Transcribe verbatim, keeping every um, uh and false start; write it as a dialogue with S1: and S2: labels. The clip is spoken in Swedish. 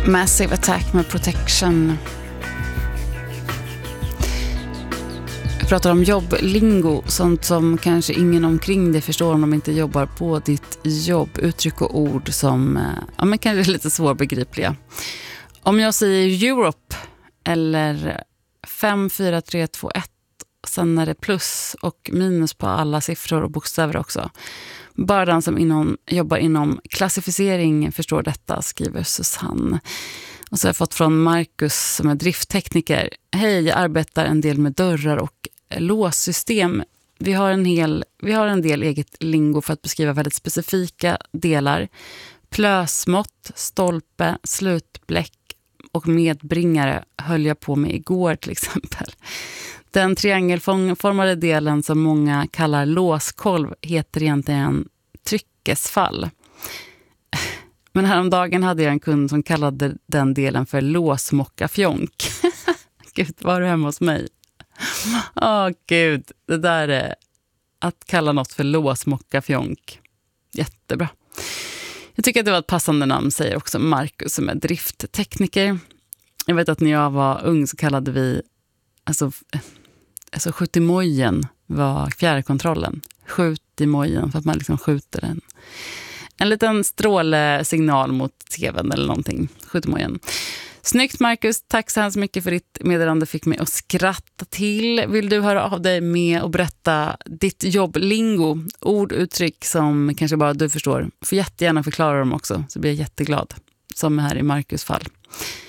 S1: Massive Attack med Protection. Jag pratar om jobblingo, sånt som kanske ingen omkring dig förstår om de inte jobbar på ditt jobb. Uttryck och ord som ja, men kanske är lite svårbegripliga. Om jag säger Europe eller fem fyra tre två ett, sen är det plus och minus på alla siffror och bokstäver också. Bara den som inom, jobbar inom klassificering förstår detta, skriver Susanne. Och så har jag fått från Marcus som är drifttekniker. Hej, jag arbetar en del med dörrar och låssystem. Vi har en, hel, vi har en del eget lingo för att beskriva väldigt specifika delar. Plösmått, stolpe, slutbläck och medbringare höll jag på med igår till exempel. Den triangelformade delen som många kallar låskolv heter egentligen tryckesfall. Men häromdagen hade jag en kund som kallade den delen för låsmockafjonk. Gud, var du hemma hos mig? Åh gud, det där är att kalla något för låsmockafjonk. Jättebra. Jag tycker att det var ett passande namn, säger också Marcus som är drifttekniker. Jag vet att när jag var ung så kallade vi, alltså, alltså skjut i mojen var fjärrkontrollen. Skjut i mojen för att man liksom skjuter en, en liten strålesignal mot tvn eller någonting. Skjut i mojen. Snyggt Marcus, tack så hemskt mycket för ditt meddelande, fick mig att skratta till. Vill du höra av dig med och berätta ditt jobblingo, ord, uttryck som kanske bara du förstår? Får jättegärna förklara dem också, så blir jag jätteglad. Som här i Marcus fall.